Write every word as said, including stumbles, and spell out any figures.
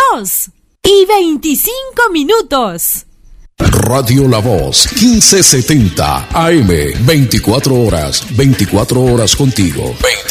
dos y veinticinco minutos. Radio La Voz, quince setenta A M, veinticuatro horas, veinticuatro horas contigo.